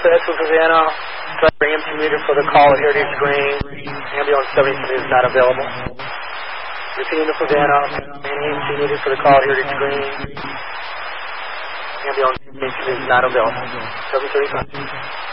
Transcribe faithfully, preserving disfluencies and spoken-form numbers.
dispatch for Savannah. Driver E M T meter for the call at Heritage Green. Ambulance seventy-two is not available. Repeating to Savannah. E M T meter for the call at Heritage Green. Ambulance seventy-two is not available. seven thirty-five.